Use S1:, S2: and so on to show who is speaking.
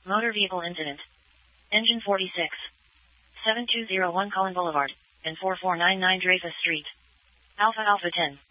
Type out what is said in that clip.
S1: Motor vehicle incident. Engine 46. 7201 Collin Boulevard, and 4499 Dreyfus Street. Alpha Alpha 10.